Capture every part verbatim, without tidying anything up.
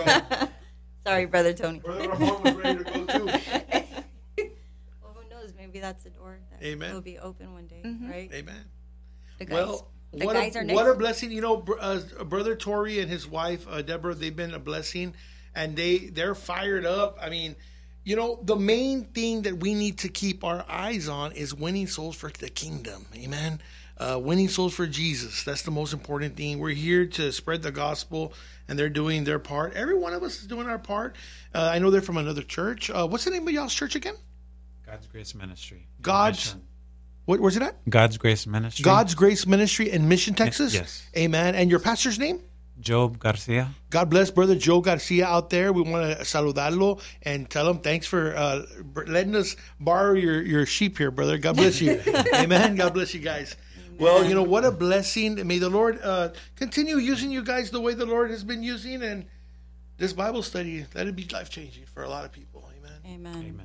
go. Sorry, Brother Tony. Brother Ramon was ready to go too. Well, who knows? Maybe that's a door that Amen. will be open one day, Mhm. right? Amen. The guys, Well, the what guys a, are nice. what a blessing. You know, br- uh, Brother Tori and his wife, uh, Deborah, they've been a blessing. And they, they're fired up. I mean, you know, the main thing that we need to keep our eyes on is winning souls for the kingdom. Amen. Uh, winning souls for Jesus. That's the most important thing. We're here to spread the gospel, and they're doing their part. Every one of us is doing our part. Uh, I know they're from another church. Uh, what's the name of y'all's church again? God's Grace Ministry. God's, Mission. what, where's it at? God's Grace Ministry. God's Grace Ministry in Mission, Texas? Yes. Amen. And your pastor's name? Job Garcia. God bless Brother Joe Garcia out there. We want to saludarlo and tell him thanks for uh, letting us borrow your, your sheep here, brother. God bless you. Amen. God bless you guys. Amen. Well, you know, what a blessing. May the Lord uh, continue using you guys the way the Lord has been using. And this Bible study, let it be life-changing for a lot of people. Amen. Amen. Amen.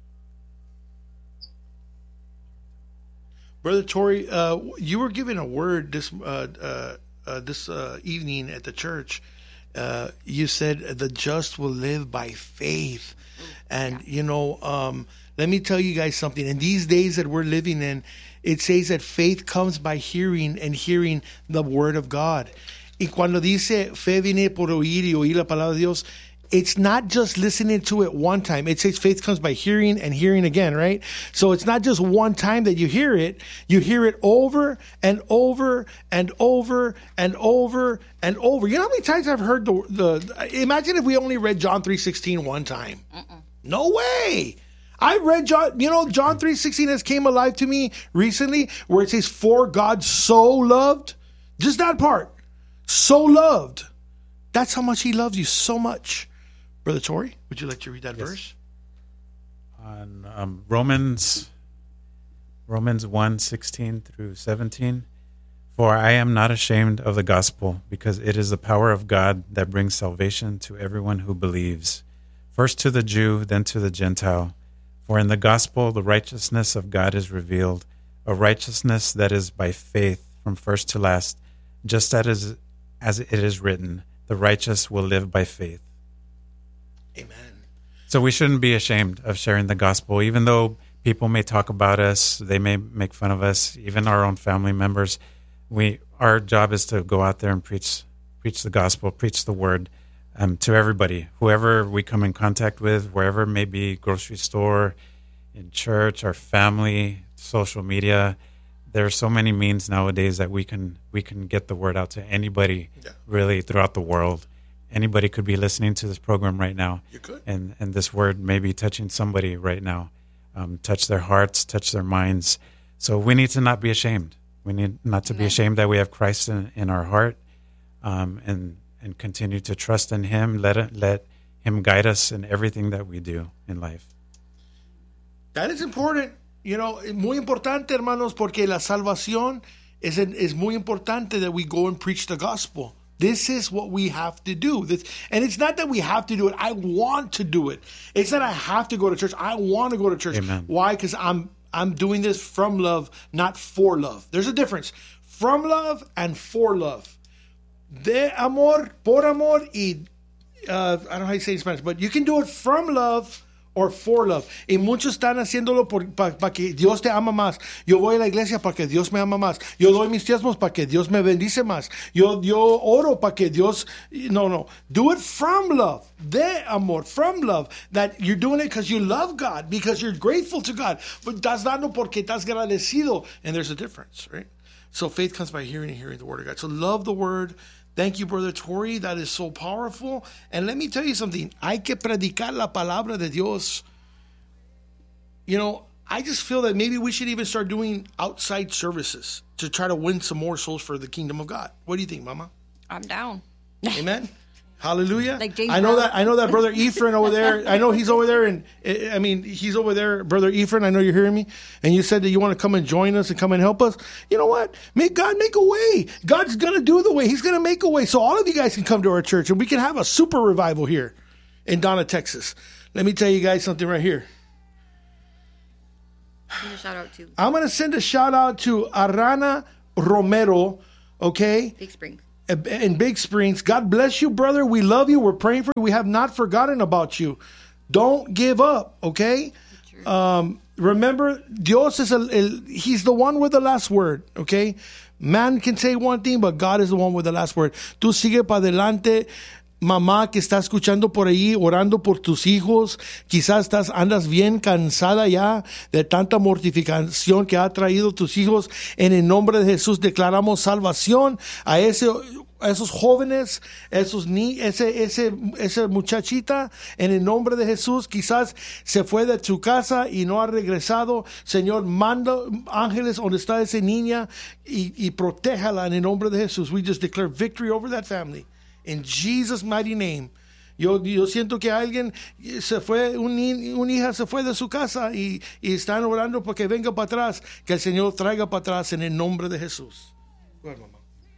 Brother Tori, uh, you were given a word this uh, uh, uh, this uh, evening at the church. Uh, you said the just will live by faith. And, yeah. you know, um, let me tell you guys something. In these days that we're living in, it says that faith comes by hearing and hearing the word of God. Y cuando dice fe viene por oír y oír la palabra de Dios, it's not just listening to it one time. It says faith comes by hearing and hearing again, right? So it's not just one time that you hear it. You hear it over and over and over and over and over. You know how many times I've heard the, the imagine if we only read John three sixteen one time. Uh-uh. No way. I read John, you know, John three sixteen has came alive to me recently where it says, for God so loved, just that part, so loved. That's how much he loves you, so much. Brother Tori, would you like to read that yes. verse? On um, Romans, Romans one sixteen through seventeen. For I am not ashamed of the gospel, because it is the power of God that brings salvation to everyone who believes, first to the Jew, then to the Gentile. For in the gospel the righteousness of God is revealed, a righteousness that is by faith from first to last, just as, as it is written, the righteous will live by faith. Amen. So we shouldn't be ashamed of sharing the gospel, even though people may talk about us, they may make fun of us, even our own family members. We, our job is to go out there and preach, preach the gospel, preach the word um, to everybody, whoever we come in contact with, wherever it may be, grocery store, in church, our family, social media. There are so many means nowadays that we can we can get the word out to anybody, yeah. really throughout the world. Anybody could be listening to this program right now. You could. And, and this word may be touching somebody right now. Um, touch their hearts, touch their minds. So we need to not be ashamed. We need not to Amen. Be ashamed that we have Christ in, in our heart, um, and and continue to trust in him. Let it, let him guide us in everything that we do in life. That is important. You know, muy importante, hermanos, porque la salvación es, es muy importante that we go and preach the gospel. This is what we have to do. This, and it's not that we have to do it. I want to do it. It's that I have to go to church. I want to go to church. Amen. Why? Because I'm I'm doing this from love, not for love. There's a difference. From love and for love. De amor, por amor, y uh, I don't know how you say it in Spanish, but you can do it from love or for love. Y muchos están haciéndolo para pa que Dios te ama más. Yo voy a la iglesia para que Dios me ama más. Yo doy mis diezmos para que Dios me bendice más. Yo, yo oro para que Dios... No, no. Do it from love. De amor. From love. That you're doing it because you love God, because you're grateful to God. But estás dando porque estás agradecido. And there's a difference, right? So faith comes by hearing and hearing the word of God. So love the word. Thank you, Brother Tori. That is so powerful. And let me tell you something. Hay que predicar la palabra de Dios. You know, I just feel that maybe we should even start doing outside services to try to win some more souls for the kingdom of God. What do you think, Mama? I'm down. Amen. Hallelujah. Like James I know Brown. that. I know that Brother Ephraim over there. I know he's over there, and I mean he's over there, Brother Ephraim. I know you're hearing me, and you said that you want to come and join us and come and help us. You know what? Make God make a way. God's gonna do the way. He's gonna make a way, so all of you guys can come to our church, and we can have a super revival here in Donna, Texas. Let me tell you guys something right here. Send a shout out to I'm gonna send a shout out to Arana Romero. Okay. Big Spring. in Big Springs. God bless you, brother. We love you. We're praying for you. We have not forgotten about you. Don't give up, okay? Um, remember, Dios is a, el, He's the one with the last word, okay? Man can say one thing, but God is the one with the last word. Tú sigue para adelante. Mamá que está escuchando por ahí, orando por tus hijos, quizás estás, andas bien cansada ya de tanta mortificación que ha traído tus hijos. En el nombre de Jesús declaramos salvación a ese, a esos jóvenes, esos ni, ese, ese, esa muchachita. En el nombre de Jesús, quizás se fue de su casa y no ha regresado. Señor, manda ángeles donde está esa niña y, y protéjala en el nombre de Jesús. We just declare victory over that family. In Jesus' mighty name. Yo, yo siento que alguien se fue, un, una hija se fue de su casa y, y están orando porque venga para atrás. Que el Señor traiga para atrás en el nombre de Jesús. Bueno, mamá.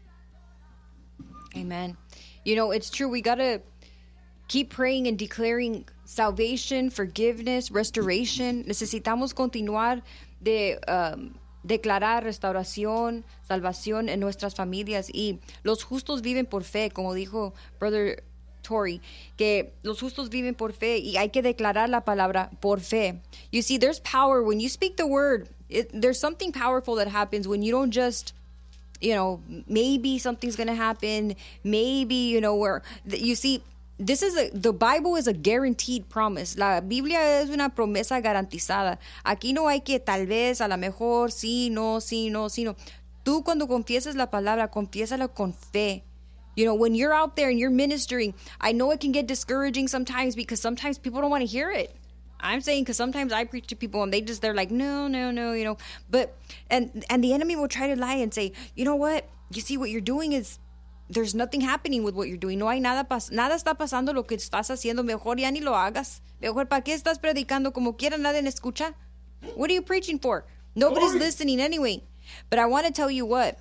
Amen. You know, it's true. We got to keep praying and declaring salvation, forgiveness, restoration. Necesitamos continuar de... Um, declarar restauración, salvación en nuestras familias. Y los justos viven por fe, como dijo Brother Tori, que los justos viven por fe y hay que declarar la palabra por fe. You see, there's power when you speak the word. It, there's something powerful that happens when you don't just, you know, maybe something's going to happen, maybe, you know, where, you see, this is a, the Bible is a guaranteed promise. La Biblia es una promesa garantizada. Aquí no hay que tal vez, a lo mejor, sí, no, sí, no, sí, no. Tú cuando confiesas la palabra, confiésala con fe. You know, when you're out there and you're ministering, I know it can get discouraging sometimes because sometimes people don't want to hear it. I'm saying because sometimes I preach to people and they just, they're like, no, no, no, you know. But, and, and the enemy will try to lie and say, you know what? You see, what you're doing is, there's nothing happening with what you're doing. No hay nada, pas- nada está pasando lo que estás haciendo. Mejor ya ni lo hagas. Mejor, ¿para qué estás predicando? Como quiera, nadie escucha. What are you preaching for? Nobody's listening anyway. But I want to tell you what.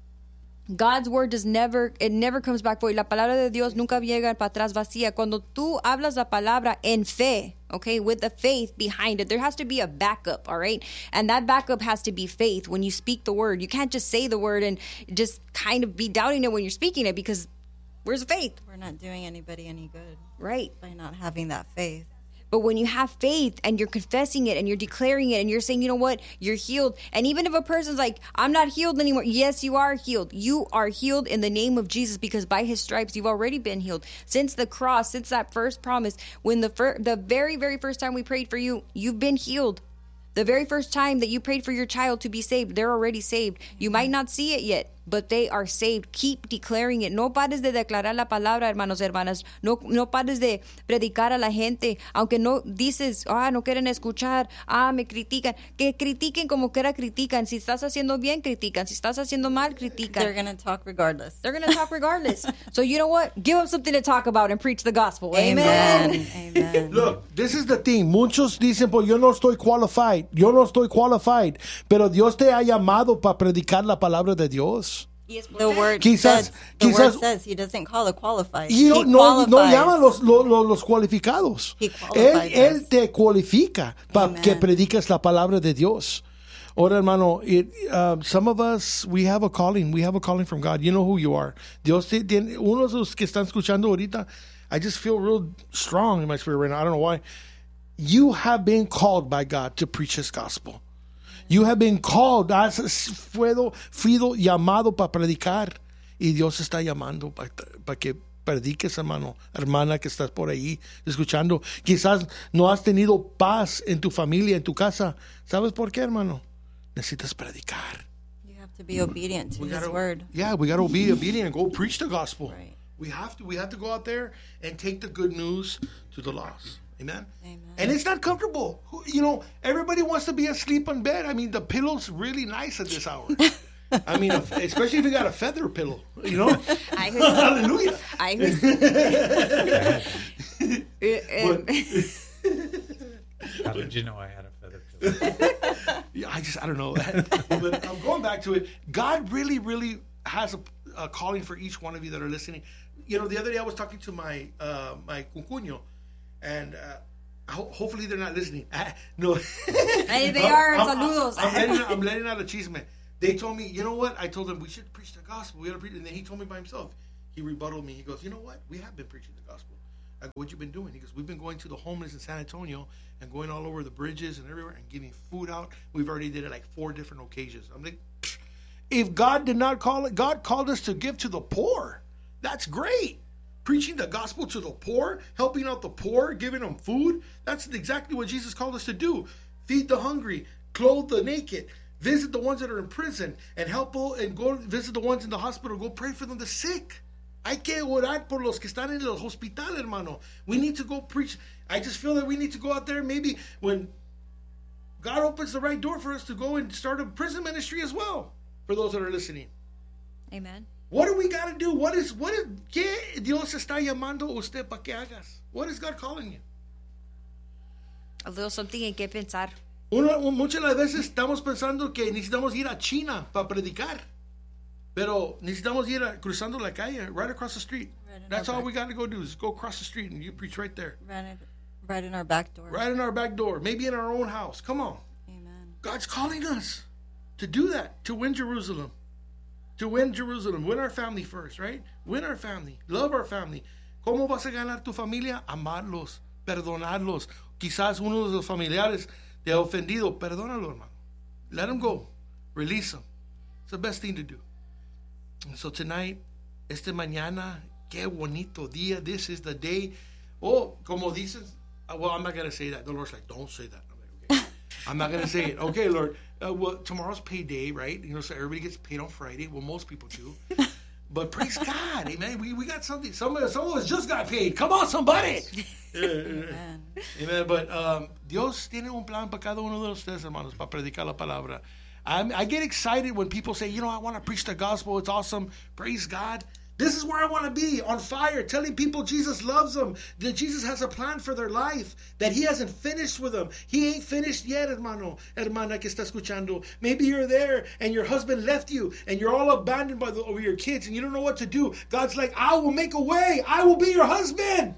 God's word does never, it never comes back void. La palabra de Dios nunca llega para atrás vacía. Cuando tú hablas la palabra en fe, okay, with the faith behind it, there has to be a backup, all right? And that backup has to be faith when you speak the word. You can't just say the word and just kind of be doubting it when you're speaking it because where's the faith? We're not doing anybody any good. Right. By not having that faith. But when you have faith and you're confessing it and you're declaring it and you're saying, you know what, you're healed. And even if a person's like, I'm not healed anymore. Yes, you are healed. You are healed in the name of Jesus because by his stripes, you've already been healed. Since the cross, since that first promise, when the fir- the very, very first time we prayed for you, you've been healed. The very first time that you prayed for your child to be saved, they're already saved. You might not see it yet, but they are saved. Keep declaring it. No pares de declarar la palabra, hermanos, hermanas. No, no pares de predicar a la gente. Aunque no dices, ah, no quieren escuchar, ah, me critican. Que critiquen como quiera critican. Si estás haciendo bien, critican. Si estás haciendo mal, critican. They're going to talk regardless. They're going to talk regardless. So you know what? Give them something to talk about and preach the gospel. Amen. Amen. Amen. Look, this is the thing. Muchos dicen, pues yo no estoy qualified. Yo no estoy qualified. Pero Dios te ha llamado para predicar la palabra de Dios. The word Quizás, says, the quizás, word says he doesn't call it qualified. Y no, he no, no qualifies. llama los, los, los cualificados. He Él, qualifies él us. te cualifica para Amen. que prediques la palabra de Dios. Ahora, hermano, it, uh, some of us, we have a calling. We have a calling from God. You know who you are. Dios te tiene, uno de los que están escuchando ahorita, I just feel real strong in my spirit right now. I don't know why. You have been called by God to preach his gospel. You have been called. Has sido, sido llamado para predicar. Y Dios está llamando para pa que prediques, hermano, hermana que estás por ahí escuchando. Quizás no has tenido paz en tu familia, en tu casa. ¿Sabes por qué, hermano? Necesitas predicar. You have to be obedient to We his gotta, word. Yeah, we got to be obedient and go preach the gospel. Right. We have to. We have to go out there and take the good news to the lost. Amen. Amen. And it's not comfortable. You know, everybody wants to be asleep in bed. I mean, the pillow's really nice at this hour. I mean, especially if you got a feather pillow, you know. I heard Hallelujah. I heard How did you know I had a feather pillow? Yeah, I just, I don't know. But I'm going back to it. God really, really has a, a calling for each one of you that are listening. You know, the other day I was talking to my uh, my cucuño, and uh, ho- hopefully they're not listening. Uh, no. Hey, they are. I'm, Saludos. I'm, I'm, letting, I'm letting out a chisme. They told me, you know what? I told them we should preach the gospel. We got to preach. And then he told me by himself. He rebutted me. He goes, you know what? We have been preaching the gospel. I go, what you been doing? He goes, we've been going to the homeless in San Antonio and going all over the bridges and everywhere and giving food out. We've already did it like four different occasions. I'm like, if God did not call it, God called us to give to the poor. That's great. Preaching the gospel to the poor, helping out the poor, giving them food. That's exactly what Jesus called us to do. Feed the hungry, clothe the naked, visit the ones that are in prison, and help and go visit the ones in the hospital. Go pray for them, the sick. Hay que orar por los que están en el hospital, hermano. We need to go preach. I just feel that we need to go out there maybe when God opens the right door for us to go and start a prison ministry as well, for those that are listening. Amen. What do we got to do? What is, what is, ¿qué Dios está llamando usted para que hagas? What is God calling you? A little something en que pensar. Uno, muchas de las veces estamos pensando que necesitamos ir a China para predicar. Pero necesitamos ir a, cruzando la calle, right across the street. Right That's all back. We got to go do is go across the street and you preach right there. Right in, right in our back door. Right in our back door. Maybe in our own house. Come on. Amen. God's calling us to do that, to win Jerusalem. To win Jerusalem. Win our family first, right? Win our family. Love our family. ¿Cómo vas a ganar tu familia? Amarlos. Perdonarlos. Quizás uno de los familiares te ha ofendido. Perdónalo, hermano. Let them go. Release them. It's the best thing to do. And so tonight, este mañana, qué bonito día. This is the day. Oh, como dices, well, I'm not going to say that. The Lord's like, don't say that. I'm like, okay. I'm not going to say it. Okay, Lord. Uh, well, tomorrow's payday, right? You know, so everybody gets paid on Friday. Well, most people do. But praise God, amen. We we got something. Some of, some of us just got paid. Come on, somebody. Amen. Amen. But um, Dios tiene un plan para cada uno de ustedes, hermanos, para predicar la palabra. I'm, I get excited when people say, you know, I want to preach the gospel. It's awesome. Praise God. This is where I want to be, on fire, telling people Jesus loves them, that Jesus has a plan for their life, that he hasn't finished with them. He ain't finished yet, hermano, hermana que está escuchando. Maybe you're there and your husband left you and you're all abandoned by the, over your kids and you don't know what to do. God's like, I will make a way. I will be your husband.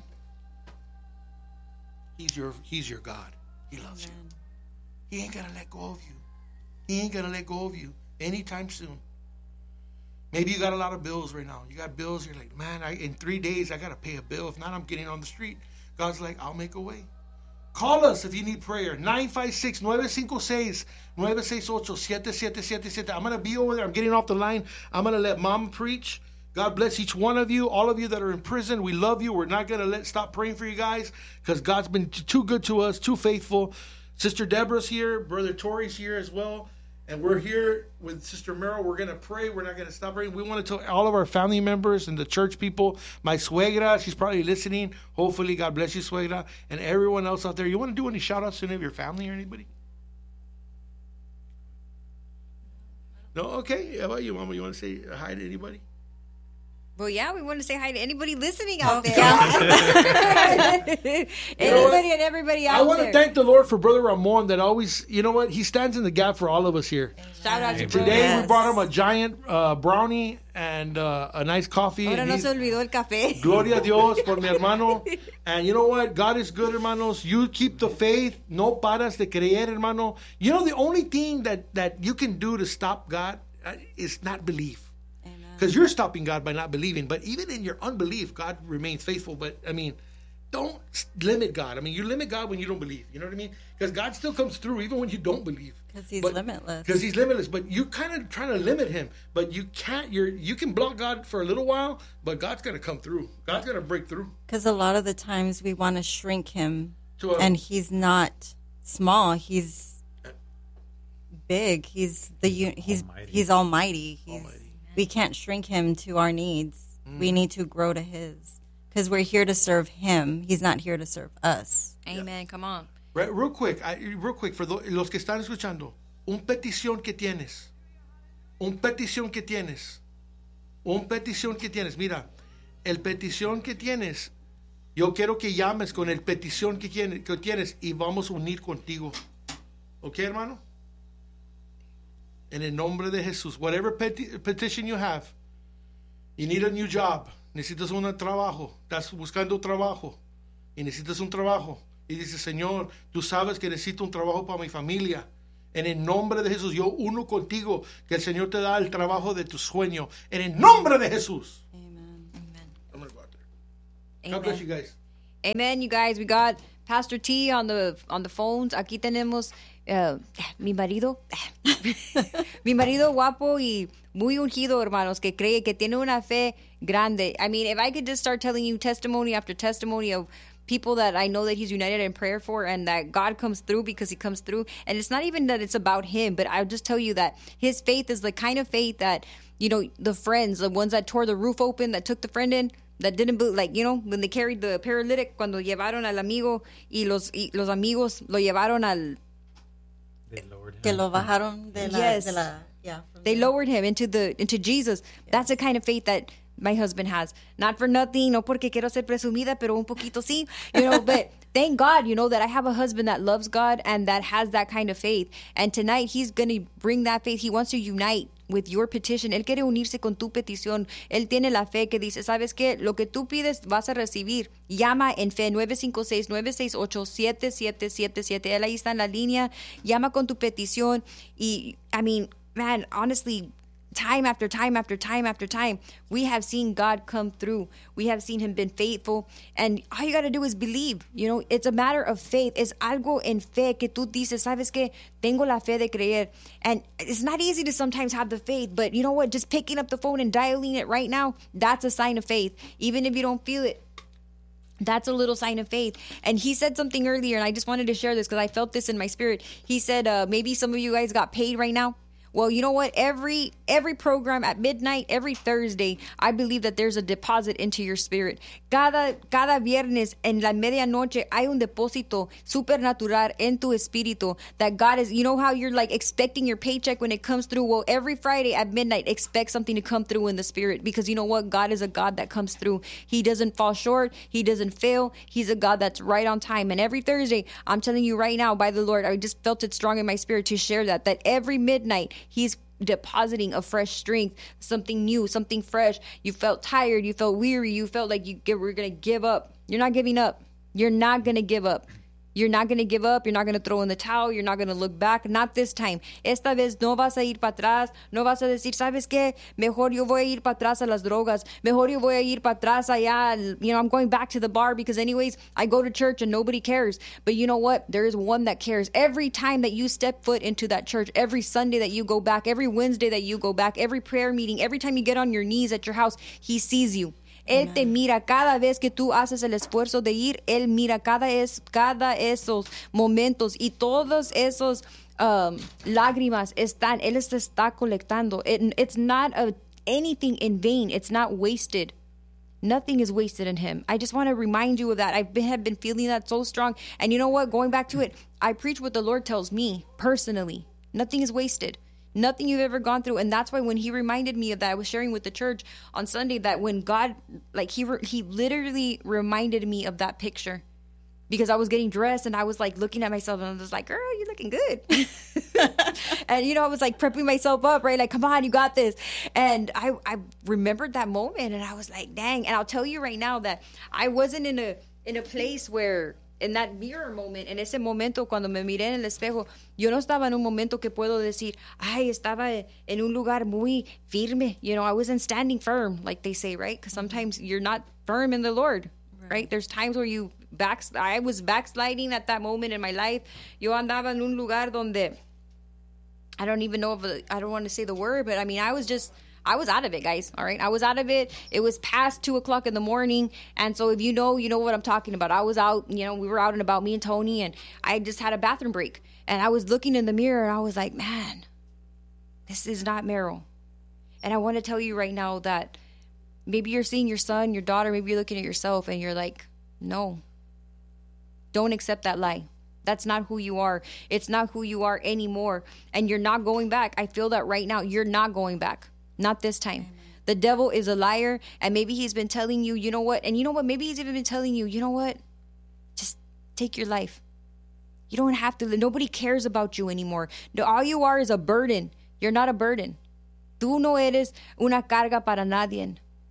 He's your, he's your God. He loves Amen. You. He ain't going to let go of you. He ain't going to let go of you anytime soon. Maybe you got a lot of bills right now. You got bills. You're like, man, I, in three days, I got to pay a bill. If not, I'm getting on the street. God's like, I'll make a way. Call us if you need prayer. nine five six, nueve cinco seis, nueve seis ocho, siete siete siete siete. I'm going to be over there. I'm getting off the line. I'm going to let Mom preach. God bless each one of you. All of you that are in prison, we love you. We're not going to let stop praying for you guys because God's been t- too good to us, too faithful. Sister Deborah's here. Brother Tori's here as well. And we're here with Sister Merrill. We're going to pray. We're not going to stop praying. We want to tell all of our family members and the church people, my suegra, she's probably listening. Hopefully, God bless you, suegra. And everyone else out there. You want to do any shout-outs to any of your family or anybody? No? Okay. How about you, Mama? You want to say hi to anybody? Well, yeah, we want to say hi to anybody listening out there. Anybody and everybody out there. I want there. to thank the Lord for Brother Ramon that always, you know what, he stands in the gap for all of us here. Shout out to Today yes. we brought him a giant uh, brownie and uh, a nice coffee. Ahora no se olvidó el café. Gloria a Dios por mi hermano. And you know what? God is good, hermanos. You keep the faith. No paras de creer, hermano. You know, the only thing that, that you can do to stop God is not believe. Because you're stopping God by not believing. But even in your unbelief, God remains faithful. But, I mean, don't limit God. I mean, you limit God when you don't believe. You know what I mean? Because God still comes through even when you don't believe. Because he's but, limitless. Because he's limitless. But you kind of trying to limit him. But you can't. You're You can block God for a little while, but God's going to come through. God's going to break through. Because a lot of the times we want to shrink him. To a, and he's not small. He's big. He's the he's Almighty. He's almighty. He's Almighty. We can't shrink him to our needs. Mm. We need to grow to his. Because we're here to serve him. He's not here to serve us. Amen. Yeah. Come on. Right, real quick, I, real quick, for los que están escuchando, un petición que tienes. Un petición que tienes. Un petición que tienes. Mira, el petición que tienes, yo quiero que llames con el petición que tienes, que tienes y vamos a unir contigo. ¿Ok, hermano? En el nombre de Jesús, whatever peti- petition you have, you need a new job, necesitas un trabajo, estás buscando trabajo y necesitas un trabajo y dices, Señor, tú sabes que necesito un trabajo para mi familia. En el nombre de Jesús, yo uno contigo, que el Señor te da el trabajo de tu sueño. En el nombre de Jesús. Amen. Amen. I'm gonna go out there. Amen. God bless you guys. Amen, you guys. We got Pastor T on the on the phones. Aquí tenemos uh, mi marido, mi marido guapo y muy ungido, hermanos, que cree que tiene una fe grande. I mean, if I could just start telling you testimony after testimony of people that I know that he's united in prayer for and that God comes through because he comes through. And it's not even that it's about him, but I'll just tell you that his faith is the kind of faith that, you know, the friends, the ones that tore the roof open, that took the friend in, that didn't believe, like, you know, when they carried the paralytic, cuando llevaron al amigo y los, y los amigos lo llevaron al... They lowered him. Que lo bajaron de la, Yes. de la yeah. from They the- lowered him into the into Jesus. That's the kind of faith that my husband has. Not for nothing, no porque quiero ser presumida, pero un poquito sí, you know, but thank God, you know, that I have a husband that loves God and that has that kind of faith. And tonight he's going to bring that faith. He wants to unite with your petition. Él quiere unirse con tu petición. Él tiene la fe que dice, ¿sabes qué? Lo que tú pides vas a recibir. Llama en fe nueve cinco seis, nueve seis ocho, siete siete siete siete. Él ahí está en la línea. Llama con tu petición. Y, I mean, man, honestly, time after time after time after time, we have seen God come through. We have seen him been faithful. And all you got to do is believe. You know, it's a matter of faith. Es algo en fe que tú dices, ¿sabes qué? Tengo la fe de creer. And it's not easy to sometimes have the faith, but you know what? Just picking up the phone and dialing it right now, that's a sign of faith. Even if you don't feel it, that's a little sign of faith. And he said something earlier, and I just wanted to share this because I felt this in my spirit. He said, uh, maybe some of you guys got paid right now. Well, you know what? Every every program at midnight, every Thursday, I believe that there's a deposit into your spirit. Cada cada viernes en la medianoche hay un depósito supernatural en tu espíritu that God is, you know how you're like expecting your paycheck when it comes through? Well, every Friday at midnight, expect something to come through in the spirit because you know what? God is a God that comes through. He doesn't fall short. He doesn't fail. He's a God that's right on time. And every Thursday, I'm telling you right now by the Lord, I just felt it strong in my spirit to share that, that every midnight, he's depositing a fresh strength, something new, something fresh. You felt tired, you felt weary, you felt like you were going to give up. You're not giving up. You're not going to give up. You're not going to give up. You're not going to throw in the towel. You're not going to look back. Not this time. Esta vez no vas a ir para atrás. No vas a decir, ¿sabes qué? Mejor yo voy a ir para atrás a las drogas. Mejor yo voy a ir para atrás allá. You know, I'm going back to the bar because anyways, I go to church and nobody cares. But you know what? There is one that cares. Every time that you step foot into that church, every Sunday that you go back, every Wednesday that you go back, every prayer meeting, every time you get on your knees at your house, he sees you. Él te mira cada vez que tú haces el esfuerzo de ir. Él mira cada es cada esos momentos y todos esos um, lágrimas están. Él se está colectando. It, it's not a, anything in vain. It's not wasted. Nothing is wasted in him. I just want to remind you of that. I have been feeling that so strong. And you know what? Going back to it, I preach what the Lord tells me personally. Nothing is wasted. Nothing you've ever gone through. And that's why when he reminded me of that, I was sharing with the church on Sunday that when God, like he, re- he literally reminded me of that picture because I was getting dressed and I was like looking at myself and I was like, girl, you're looking good. And, you know, I was like prepping myself up, right? Like, come on, you got this. And I, I remembered that moment and I was like, dang. And I'll tell you right now that I wasn't in a, in a place where, en that mirror moment, en ese momento cuando me miré en el espejo, yo no estaba en un momento que puedo decir, ay, estaba en un lugar muy firme. You know, I wasn't standing firm, like they say, right? Because sometimes you're not firm in the Lord, right? right? There's times where you back. I was backsliding at that moment in my life. Yo andaba en un lugar donde, I don't even know if, a, I don't want to say the word, but I mean, I was just, I was out of it, guys. All right. I was out of it. It was past two o'clock in the morning. And so if you know, you know what I'm talking about. I was out, you know, we were out and about, me and Tony, and I just had a bathroom break. And I was looking in the mirror and I was like, man, this is not Meryl. And I want to tell you right now that maybe you're seeing your son, your daughter, maybe you're looking at yourself and you're like, no, don't accept that lie. That's not who you are. It's not who you are anymore. And you're not going back. I feel that right now. You're not going back. Not this time. Amen. The devil is a liar, and maybe he's been telling you, you know what? And you know what? Maybe he's even been telling you, you know what? Just take your life. You don't have to. Nobody cares about you anymore. All you are is a burden. You're not a burden. Tú no eres una carga para nadie.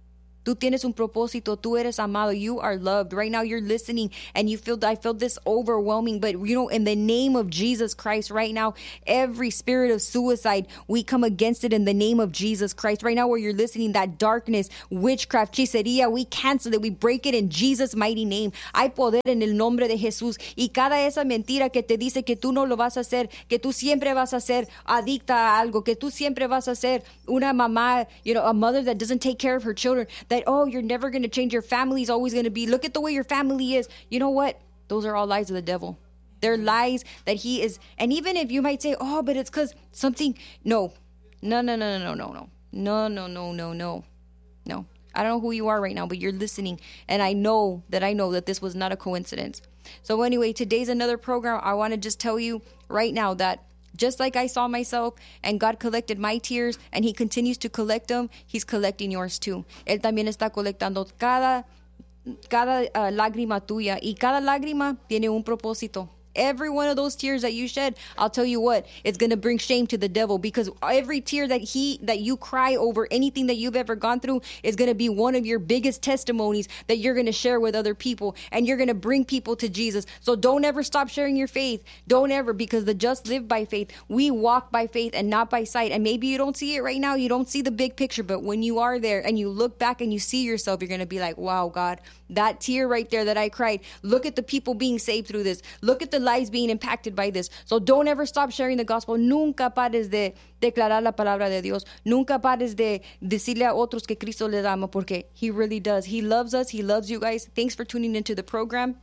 Tú tienes un propósito. Tú eres amado. You are loved. Right now you're listening and you feel, I feel this overwhelming. But, you know, in the name of Jesus Christ, right now, every spirit of suicide, we come against it in the name of Jesus Christ. Right now where you're listening, that darkness, witchcraft, hechicería, we cancel it. We break it in Jesus' mighty name. Hay poder en el nombre de Jesús. Y cada esa mentira que te dice que tú no lo vas a hacer, que tú siempre vas a ser adicta a algo, que tú siempre vas a ser una mamá, you know, a mother that doesn't take care of her children, that, oh, you're never going to change. Your family's always going to be, look at the way your family is. You know what? Those are all lies of the devil. They're lies that he is. And even if you might say, oh, but it's because something, no, no, no, no, no, no, no, no, no, no, no, no, no. I don't know who you are right now, but you're listening. And I know that I know that this was not a coincidence. So anyway, today's another program. I want to just tell you right now that just like I saw myself and God collected my tears and he continues to collect them, he's collecting yours too. Él también está colectando cada, cada uh, lágrima tuya, y cada lágrima tiene un propósito. Every one of those tears that you shed, I'll tell you what, it's going to bring shame to the devil, because every tear that he that you cry over anything that you've ever gone through is going to be one of your biggest testimonies that you're going to share with other people, and you're going to bring people to Jesus. So don't ever stop sharing your faith. Don't ever, because the just live by faith. We walk by faith and not by sight. And maybe you don't see it right now. You don't see the big picture, but when you are there and you look back and you see yourself, you're going to be like, wow, God, that tear right there that I cried, look at the people being saved through this. Look at the lives being impacted by this. So don't ever stop sharing the gospel. Nunca pares de declarar la palabra de Dios. Nunca pares de decirle a otros que Cristo les ama, porque he really does. He loves us. He loves you guys. Thanks for tuning into the program.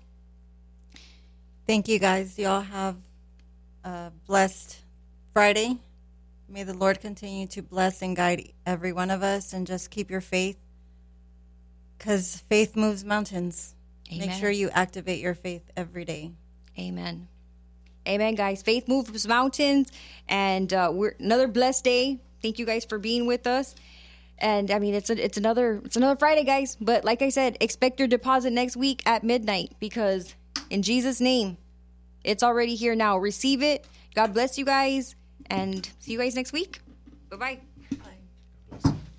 Thank you, guys. Y'all have a blessed Friday. May the Lord continue to bless and guide every one of us, and just keep your faith, because faith moves mountains. Amen. Make sure you activate your faith every day. Amen. Amen, guys. Faith moves mountains, and uh, we're another blessed day. Thank you guys for being with us. And I mean, it's a, it's another it's another Friday, guys. But like I said, expect your deposit next week at midnight, because in Jesus' name, it's already here now. Receive it. God bless you guys, and see you guys next week. Bye bye.